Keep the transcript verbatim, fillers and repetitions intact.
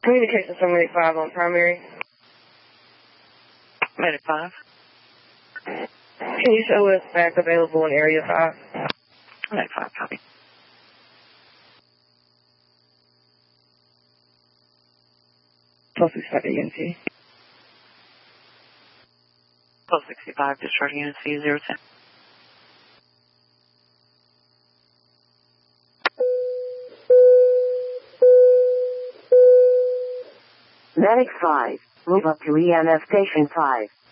Communication from Medic five on primary. Medic five. Can you show us back available in area five? Medic five, copy. twelve sixty-five E N T. twelve sixty-five, discharging unit C zero ten. Medic five, move up to E M S Station five.